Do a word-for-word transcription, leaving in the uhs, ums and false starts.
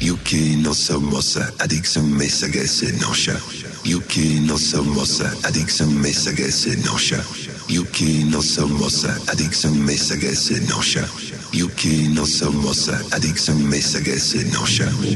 que no somos adicción me sagesse noxa. You que no somos adicción me sagesse noxa. You que no somos adicción me sagesse noxa. You que no somos adicción me sagesse noxa.